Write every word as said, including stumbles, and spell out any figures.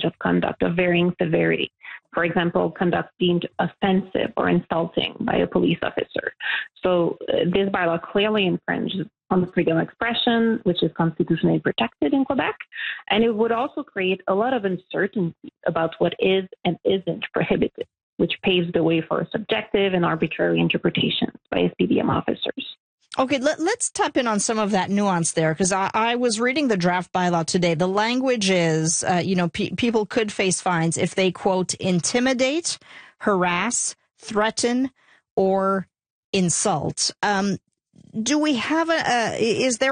range of conduct of varying severity. For example, conduct deemed offensive or insulting by a police officer. So uh, this bylaw clearly infringes on the freedom of expression, which is constitutionally protected in Quebec. And it would also create a lot of uncertainty about what is and isn't prohibited, which paves the way for subjective and arbitrary interpretations by S P D M officers. Okay, let, let's tap in on some of that nuance there, because I, I was reading the draft bylaw today. The language is, uh, you know, pe- people could face fines if they, quote, intimidate, harass, threaten, or insult. Um, do we have a, uh, is there